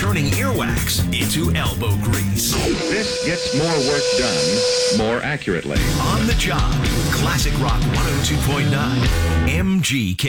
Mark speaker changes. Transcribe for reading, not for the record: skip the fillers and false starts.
Speaker 1: turning earwax into elbow grease.
Speaker 2: This gets more work done more accurately.
Speaker 1: On the job. Classic Rock 102.9 MGK.